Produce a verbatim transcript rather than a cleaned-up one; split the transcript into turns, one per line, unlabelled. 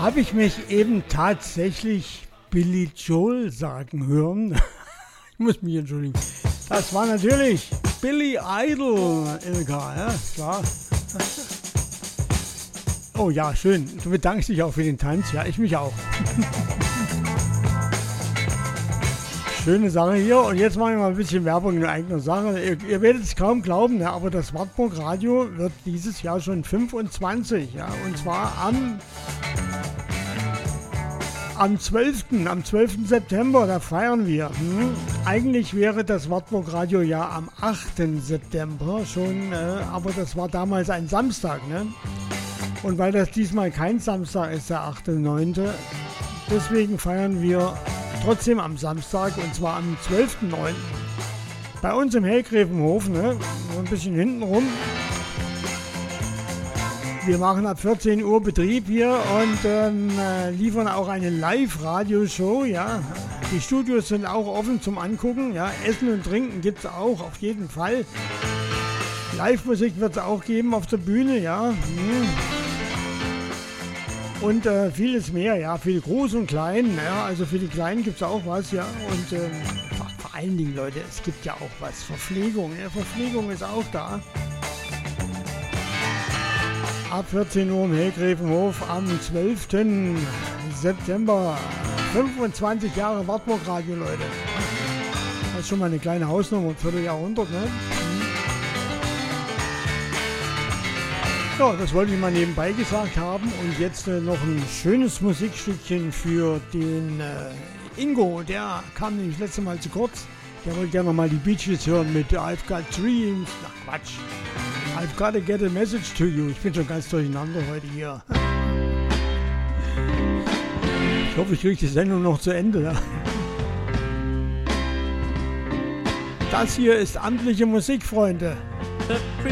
habe ich mich eben tatsächlich Billy Joel sagen hören. Ich muss mich entschuldigen. Das war natürlich Billy Idol, Ilka, ja, klar. Oh ja, schön. Du bedankst dich auch für den Tanz. Ja, ich mich auch. Schöne Sache hier. Und jetzt machen wir mal ein bisschen Werbung in eigener Sache. Ihr, ihr werdet es kaum glauben, ja, aber das Wartburg Radio wird dieses Jahr schon fünfundzwanzig. Ja, und zwar am, am zwölften Am zwölften September, da feiern wir. Hm. Eigentlich wäre das Wartburg Radio ja am achten September schon, äh, aber das war damals ein Samstag. Ne? Und weil das diesmal kein Samstag ist, der achte neunte, deswegen feiern wir trotzdem am Samstag, und zwar am zwölften neunten bei uns im Hellgräfenhof, ne? So ein bisschen hinten rum. Wir machen ab vierzehn Uhr Betrieb hier und ähm, äh, liefern auch eine Live-Radio-Show, ja. Die Studios sind auch offen zum Angucken, ja. Essen und Trinken gibt es auch, auf jeden Fall. Live-Musik wird es auch geben auf der Bühne, ja. Hm. Und äh, vieles mehr, ja, viel groß und klein, ja, also für die Kleinen gibt es auch was, ja, und äh, vor allen Dingen, Leute, es gibt ja auch was, Verpflegung, ja, Verpflegung ist auch da. Ab vierzehn Uhr im Hellgräfenhof am zwölften September, fünfundzwanzig Jahre Wartburg Radio, Leute. Das ist schon mal eine kleine Hausnummer, ein Vierteljahrhundert, ne? Ja, das wollte ich mal nebenbei gesagt haben. Und jetzt äh, noch ein schönes Musikstückchen für den äh, Ingo. Der kam nämlich das letzte Mal zu kurz. Der wollte gerne noch mal die Bee Gees hören mit I've Got Dreams. Ach Quatsch. I've got to get a message to you. Ich bin schon ganz durcheinander heute hier. Ich hoffe, ich kriege die Sendung noch zu Ende. Ja. Das hier ist amtliche Musik, Freunde.